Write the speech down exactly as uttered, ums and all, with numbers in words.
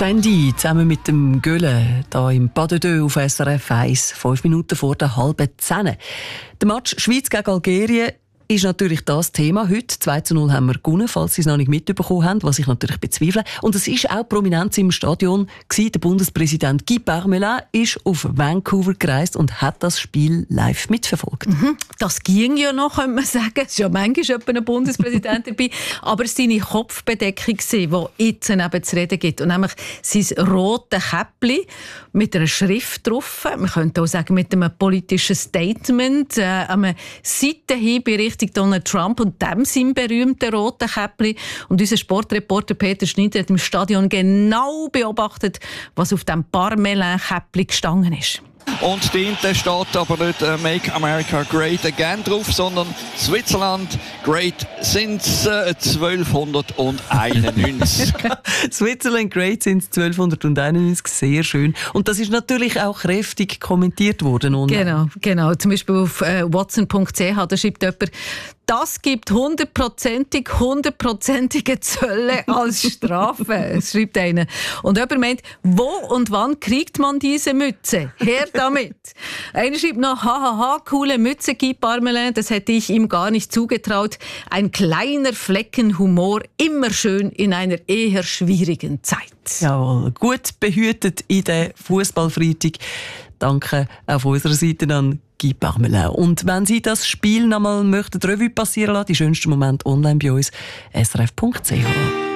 Sandy zusammen mit dem Gölle hier im Pas de Deux auf S R F eins, fünf Minuten vor der halben zehn. Der Match Schweiz gegen Algerien ist natürlich das Thema heute. zwei zu null haben wir gewonnen, falls Sie es noch nicht mitbekommen haben, was ich natürlich bezweifle. Und es ist auch Prominenz im Stadion gewesen. Der Bundespräsident Guy Parmelin ist auf Vancouver gereist und hat das Spiel live mitverfolgt. Mhm. Das ging ja noch, könnte man sagen. Es ist ja manchmal ein Bundespräsident dabei. Aber es war seine Kopfbedeckung, die jetzt eben zu reden gibt. Und nämlich sein rotes Käppchen mit einer Schrift drauf. Man könnte auch sagen, mit einem politischen Statement, äh, einem Seitenhieb in Richtung Donald Trump und dem sein berühmten roten Käppchen. Und unser Sportreporter Peter Schneider hat im Stadion genau beobachtet, was auf dem Parmelin-Käppchen gestanden ist. Und dahinter steht aber nicht uh, «Make America Great Again» drauf, sondern «Switzerland Great since uh, zwölfhunderteinundneunzig». «Switzerland Great since zwölfhunderteinundneunzig», sehr schön. Und das ist natürlich auch kräftig kommentiert worden. Online. Genau, genau. Zum Beispiel auf äh, watson punkt c h, da schreibt jemand, das gibt hundertprozentig, hundertprozentige Zölle als Strafe. Es schreibt einer. Und jemand meint, wo und wann kriegt man diese Mütze? Her damit. Einer schreibt noch, hahaha, coole Mütze, Guy Parmelin, das hätte ich ihm gar nicht zugetraut. Ein kleiner Flecken Humor, immer schön in einer eher schwierigen Zeit. Jawohl, gut behütet in der Fußballfreitag. Danke auf unserer Seite an Guy Parmelin. Und wenn Sie das Spiel noch mal möchten, Revue passieren lassen, die schönsten Momente online bei uns, s r f punkt c h.